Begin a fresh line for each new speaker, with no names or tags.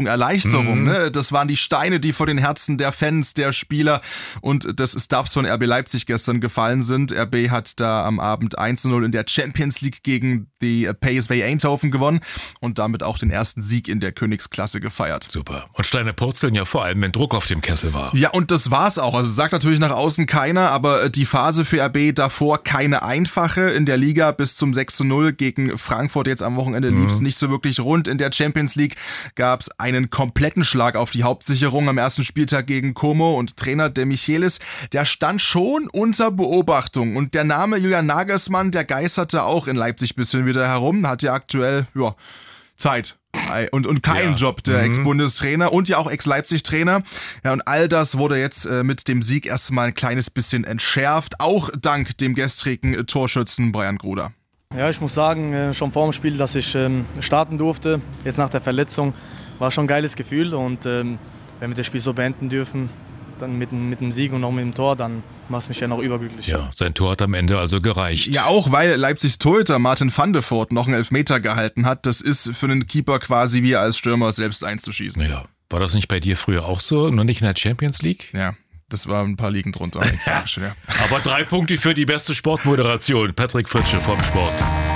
Erleichterung. Ne? Das waren die Steine, die vor den Herzen der Fans, der Spieler und des Staffs von RB Leipzig gestern gefallen sind. RB hat da am Abend 1:0 in der Champions League gegen die PSV Eindhoven gewonnen und damit auch den ersten Sieg in der Königsklasse gefeiert.
Super. Und Steine purzeln ja vor allem, wenn Druck auf dem Kessel war.
Ja, und das war's auch. Also sagt natürlich nach außen keiner, aber die Phase für RB davor keine einfache. In der Liga bis zum 6:0 gegen Frankfurt jetzt am Wochenende lief's nicht so wirklich rund. In der Champions League gab's einen kompletten Schlag auf die Hauptsicherung am ersten Spieltag gegen Como und Trainer De Michelis, der stand schon unter Beobachtung. Und der Name Julian Nagelsmann, der geisterte auch in Leipzig ein bisschen wieder herum, hat ja aktuell Zeit. Und keinen Job, der Ex-Bundestrainer und ja auch Ex-Leipzig-Trainer. Ja, und all das wurde jetzt mit dem Sieg erstmal ein kleines bisschen entschärft, auch dank dem gestrigen Torschützen Brian Gruder.
Ja, ich muss sagen, schon vor dem Spiel, dass ich starten durfte, jetzt nach der Verletzung, war schon ein geiles Gefühl. Und wenn wir das Spiel so beenden dürfen, dann mit dem Sieg und auch mit dem Tor, dann macht es mich ja noch überglücklich.
Ja, sein Tor hat am Ende also gereicht.
Ja, auch weil Leipzigs Torhüter Martin van de Voort noch einen Elfmeter gehalten hat. Das ist für einen Keeper quasi wie als Stürmer selbst einzuschießen.
Ja, war das nicht bei dir früher auch so, nur nicht in der Champions League?
Ja, das war ein paar Ligen drunter.
Aber 3 Punkte für die beste Sportmoderation. Patrick Fritsche vom Sport.